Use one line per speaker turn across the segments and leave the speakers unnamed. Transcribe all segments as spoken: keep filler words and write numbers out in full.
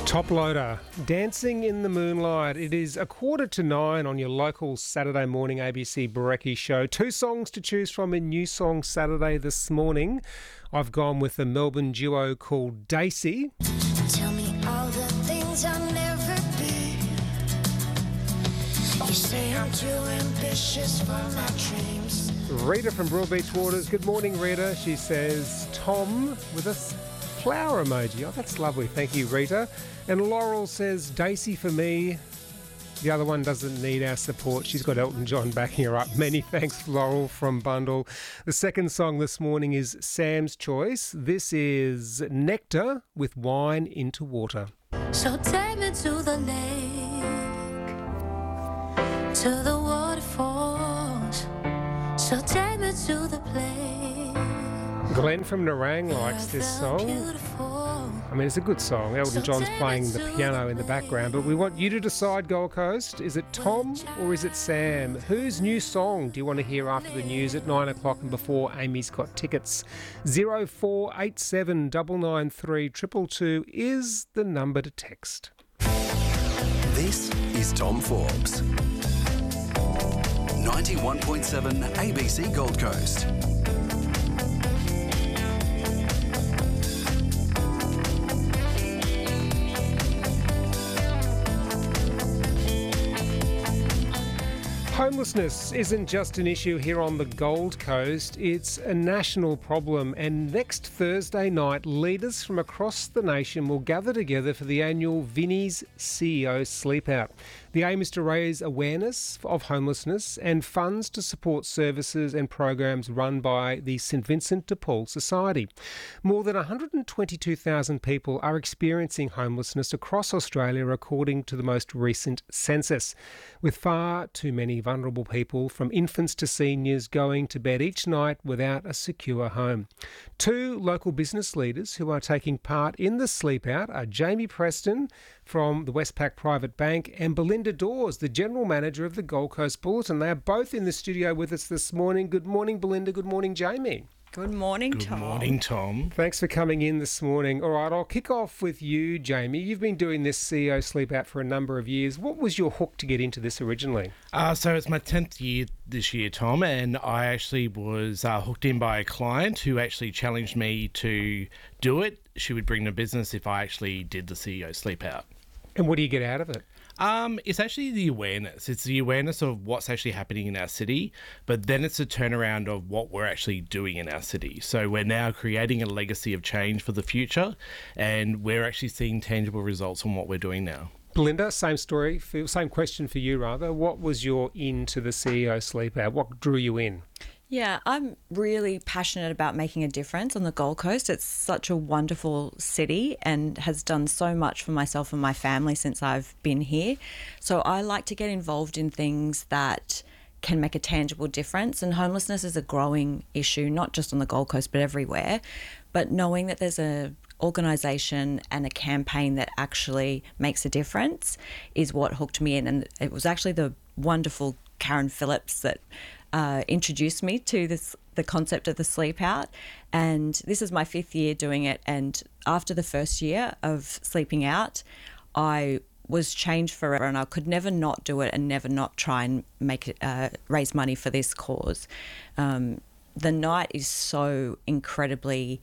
Top Loader, Dancing in the Moonlight. It is a quarter to nine on your local Saturday morning A B C Brekkie show. Two songs to choose from in New Song Saturday this morning. I've gone with a Melbourne duo called Daisy.
Tell me all the things I'll never be. You say I'm too ambitious for my dreams.
Rita from Broadbeach Waters. Good morning, Rita. She says, Tom with a flower emoji. Oh, that's lovely. Thank you, Rita. And Laurel says, Daisy for me. The other one doesn't need our support. She's got Elton John backing her up. Many thanks, Laurel from Bundle. The second song this morning is Sam's choice. This is Nectar with Wine into Water.
So take me to the lake, to the waterfalls. So take me to the place.
Glenn from Nerang likes this song. I mean, it's a good song. Elton John's playing the piano in the background, but we want you to decide, Gold Coast. Is it Tom or is it Sam? Whose new song do you want to hear after the news at nine o'clock and before Amy's got tickets? zero four eight seven nine nine three two two two is the number to text.
This is Tom Forbes. ninety-one point seven A B C Gold Coast.
Homelessness isn't just an issue here on the Gold Coast, it's a national problem, and next Thursday night leaders from across the nation will gather together for the annual Vinnie's C E O Sleep Out. The aim is to raise awareness of homelessness and funds to support services and programs run by the St Vincent de Paul Society. More than one hundred twenty-two thousand people are experiencing homelessness across Australia according to the most recent census, with far too many vulnerable people from infants to seniors going to bed each night without a secure home. Two local business leaders who are taking part in the Sleep Out are Jamie Preston from the Westpac Private Bank and Belinda Dawes, the General Manager of the Gold Coast Bulletin. They are both in the studio with us this morning. Good morning, Belinda. Good morning, Jamie.
Good morning,
Good
Tom.
Good morning, Tom.
Thanks for coming in this morning. All right, I'll kick off with you, Jamie. You've been doing this C E O Sleep Out for a number of years. What was your hook to get into this originally?
Uh, so it's my tenth year this year, Tom, and I actually was uh, hooked in by a client who actually challenged me to do it. She would bring the business if I actually did the C E O Sleep Out.
And what do you get out of it?
Um, it's actually the awareness. It's the awareness of what's actually happening in our city, but then it's a turnaround of what we're actually doing in our city. So we're now creating a legacy of change for the future, and we're actually seeing tangible results on what we're doing now.
Belinda, same story, for, same question for you rather. What was your in to the C E O Sleep Out? What drew you in?
Yeah, I'm really passionate about making a difference on the Gold Coast. It's such a wonderful city and has done so much for myself and my family since I've been here. So I like to get involved in things that can make a tangible difference. And homelessness is a growing issue, not just on the Gold Coast, but everywhere. But knowing that there's a organisation and a campaign that actually makes a difference is what hooked me in. And it was actually the wonderful Karen Phillips that Uh, introduced me to this the concept of the Sleep Out, and this is my fifth year doing it. And after the first year of sleeping out, I was changed forever, and I could never not do it and never not try and make it uh, raise money for this cause. Um, the night is so incredibly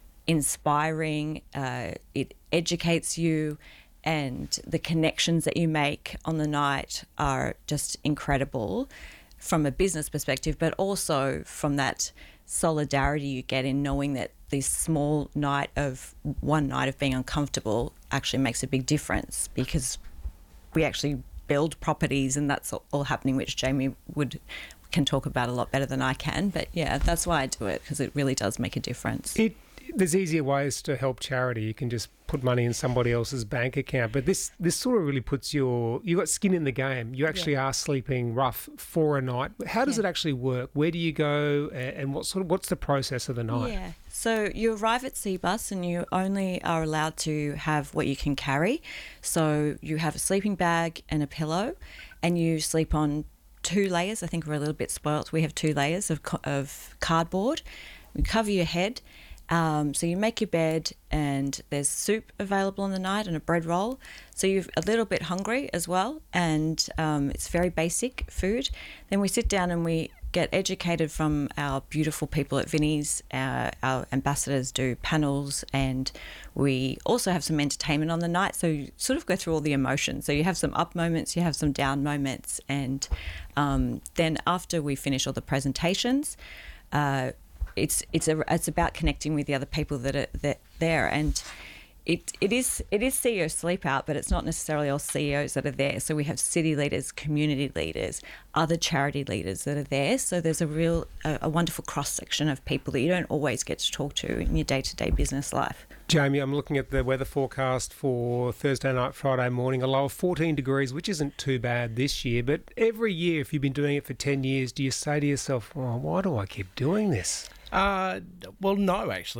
inspiring. Uh, it educates you, and the connections that you make on the night are just incredible from a business perspective, but also from that solidarity you get in knowing that this small night of one night of being uncomfortable actually makes a big difference, because we actually build properties and that's all happening, which Jamie would can talk about a lot better than I can. But yeah, that's why I do it, because it really does make a difference.
It There's easier ways to help charity. You can just put money in somebody else's bank account, but this this sort of really puts your you got skin in the game. You actually yeah. are sleeping rough for a night. How does yeah. it actually work? Where do you go, and what sort of what's the process of the night?
Yeah, so you arrive at Cbus and you only are allowed to have what you can carry. So you have a sleeping bag and a pillow, and you sleep on two layers. I think we're a little bit spoilt. We have two layers of of cardboard. We cover your head. Um, so you make your bed, and there's soup available on the night and a bread roll. So you're a little bit hungry as well, and um, it's very basic food. Then we sit down and we get educated from our beautiful people at Vinnie's. Our, our ambassadors do panels, and we also have some entertainment on the night. So you sort of go through all the emotions. So you have some up moments, you have some down moments, and um, then after we finish all the presentations, uh, It's it's a, it's about connecting with the other people that are that there, and it it is it is C E O sleep out, but it's not necessarily all C E Os that are there. So we have city leaders, community leaders, other charity leaders that are there. So there's a real a, a wonderful cross section of people that you don't always get to talk to in your day to day business life.
Jamie, I'm looking at the weather forecast for Thursday night, Friday morning, a low of fourteen degrees, which isn't too bad this year. But every year, if you've been doing it for ten years, do you say to yourself, oh, why do I keep doing this?
Uh, well, no, actually.